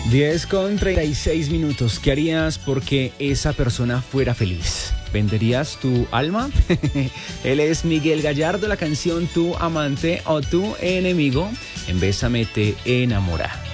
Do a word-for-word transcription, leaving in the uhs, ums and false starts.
diez con treinta y seis minutos. ¿Qué harías porque esa persona fuera feliz? ¿Venderías tu alma? Él es Miguel Gallardo, la canción Tu amante o tu enemigo. En Bésame te enamora.